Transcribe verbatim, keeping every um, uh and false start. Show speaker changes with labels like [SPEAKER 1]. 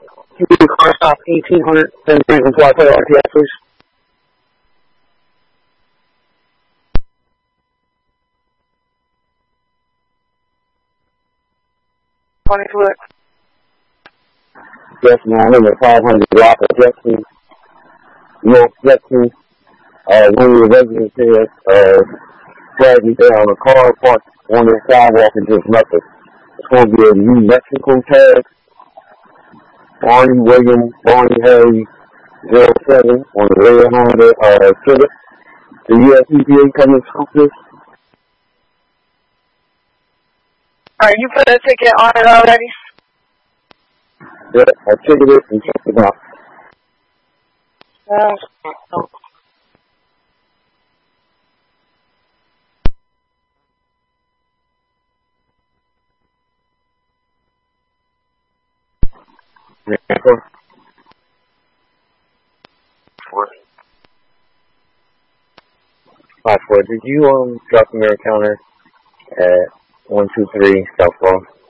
[SPEAKER 1] Can you do car stop eighteen hundred, then Franklin Flyway R T S, please? twenty-two.
[SPEAKER 2] Yes, ma'am. I'm in five hundred block of Jackson, North Jackson. Uh, one of the residents here, uh, flagged me down a car parked on the sidewalk and just left it. It's going to be a New Mexico tag. Barney William, Barney Harry, zero seven on the red Honda, uh, Civic. The U S E P A coming to scoop this.
[SPEAKER 3] Alright, you put a ticket on it already?
[SPEAKER 2] Yeah, I ticketed it and checked it out.
[SPEAKER 3] Uh, oh.
[SPEAKER 2] Yeah.
[SPEAKER 4] Four.
[SPEAKER 2] Five four. Did you um drop me your encounter at one two three South Road?